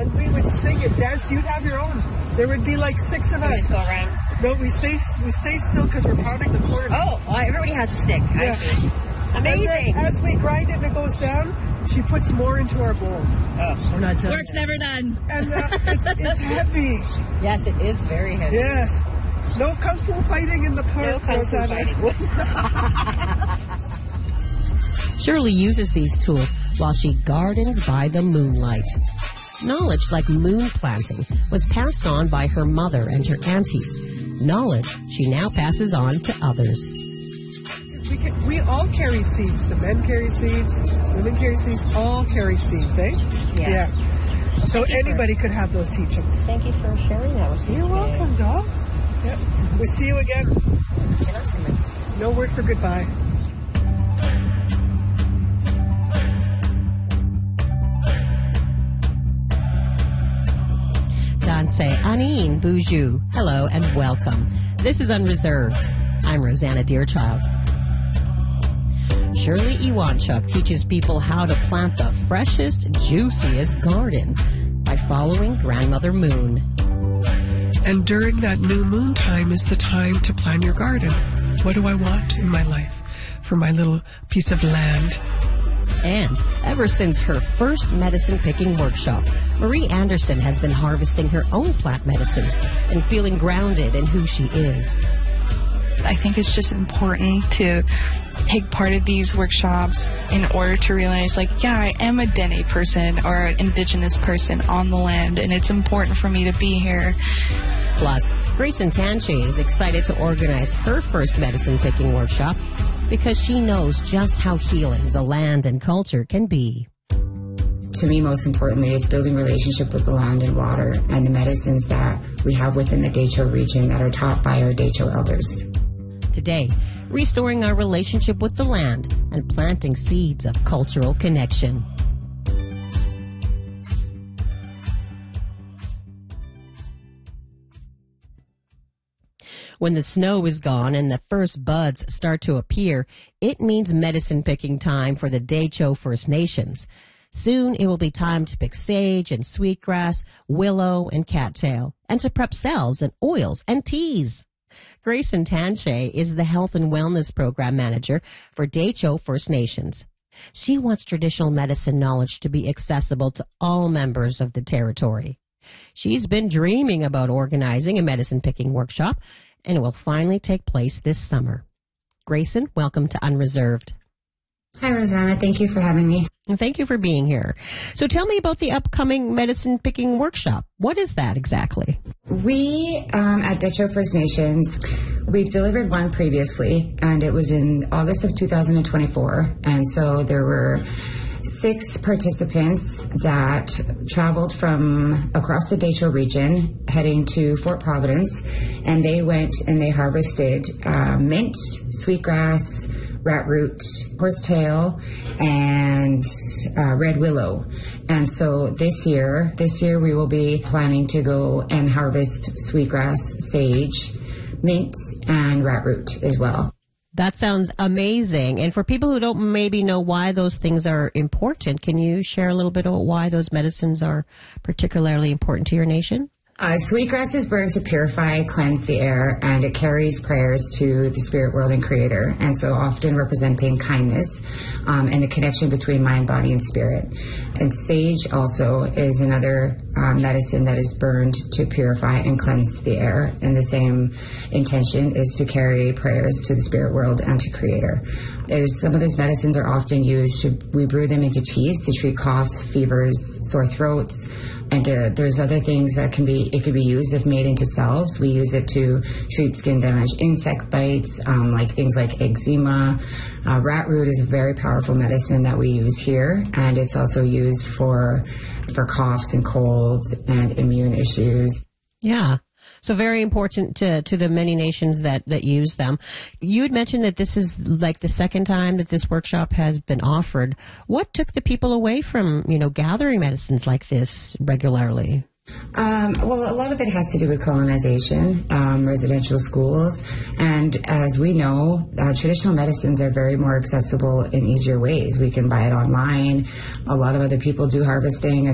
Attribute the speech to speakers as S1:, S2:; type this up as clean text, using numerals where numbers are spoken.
S1: and we would sing and dance. You'd have your own. There would be like 6 of us.
S2: Just go around.
S1: No, we stay still because we're pounding the corn.
S2: Oh, well, everybody has a stick.
S1: Yeah.
S2: I see. Amazing.
S1: And then as we grind it and it goes down, she puts more into our bowl.
S2: Oh, we're not done.
S3: Work's never done.
S1: And it's heavy.
S2: Yes, it is very heavy.
S1: Yes. No kung fu fighting in the park.
S2: No kung fu
S1: Rosanna.
S2: fighting.
S4: Shirley uses these tools while she gardens by the moonlight. Knowledge like moon planting was passed on by her mother and her aunties. Knowledge she now passes on to others.
S1: We all carry seeds. The men carry seeds, women carry seeds, all carry seeds, eh?
S2: Yeah.
S1: So anybody could have those teachings.
S2: Thank you for sharing that with me.
S1: You're welcome, doll. Yep. We'll see you again. No word for goodbye.
S4: Danse Anin Boujou. Hello and welcome. This is Unreserved. I'm Rosanna Deerchild. Shirley Iwanchuk teaches people how to plant the freshest, juiciest garden by following Grandmother Moon.
S1: And during that new moon time is the time to plan your garden. What do I want in my life for my little piece of land?
S4: And ever since her first medicine picking workshop, Marie Anderson has been harvesting her own plant medicines and feeling grounded in who she is.
S5: I think it's just important to take part of these workshops in order to realize, like, yeah, I am a Dene person or an indigenous person on the land, and it's important for me to be here.
S4: Plus, Grayson Tanche is excited to organize her first medicine picking workshop because she knows just how healing the land and culture can be.
S6: To me, most importantly, it's building relationship with the land and water and the medicines that we have within the Dehcho region that are taught by our Dehcho elders.
S4: Today, restoring our relationship with the land and planting seeds of cultural connection. When the snow is gone and the first buds start to appear, it means medicine picking time for the Dehcho First Nations. Soon it will be time to pick sage and sweetgrass, willow and cattail, and to prep salves and oils and teas. Grayson Tanche is the Health and Wellness Program Manager for Dehcho First Nations. She wants traditional medicine knowledge to be accessible to all members of the territory. She's been dreaming about organizing a medicine picking workshop, and it will finally take place this summer. Grayson, welcome to Unreserved.
S6: Hi, Rosanna. Thank you for having me.
S4: And thank you for being here. So tell me about the upcoming medicine picking workshop. What is that exactly?
S6: We, at Dehcho First Nations, we've delivered one previously, and it was in August of 2024. And so there were 6 participants that traveled from across the Dehcho region heading to Fort Providence, and they went and they harvested mint, sweetgrass, rat root, horsetail, and red willow. And so this year we will be planning to go and harvest sweetgrass, sage, mint, and rat root as well.
S4: That sounds amazing. And for people who don't maybe know why those things are important, can you share a little bit about why those medicines are particularly important to your nation?
S6: Sweetgrass is burned to purify, cleanse the air, and it carries prayers to the spirit world and creator, and so often representing kindness and the connection between mind, body, and spirit. And sage also is another medicine that is burned to purify and cleanse the air, and the same intention is to carry prayers to the spirit world and to creator. Some of those medicines are often used we brew them into teas to treat coughs, fevers, sore throats, and there's other things that can be used if made into salves. We use it to treat skin damage, insect bites, like things like eczema. Rat root is a very powerful medicine that we use here, and it's also used for coughs and colds and immune issues.
S4: Yeah. So very important to the many nations that use them. You had mentioned that this is like the second time that this workshop has been offered. What took the people away from, gathering medicines like this regularly?
S6: Well, a lot of it has to do with colonization, residential schools, and as we know, traditional medicines are very more accessible in easier ways. We can buy it online. A lot of other people do harvesting, and